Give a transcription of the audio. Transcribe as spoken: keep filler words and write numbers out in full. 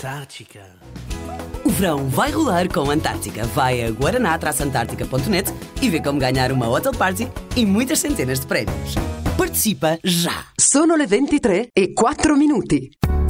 Antártica. O verão vai rolar com a Antártica. Vai a guaraná antártica ponto net e vê como ganhar uma hotel party e muitas centenas de prémios. Participa já! Sono le ventitré e quattro minuti.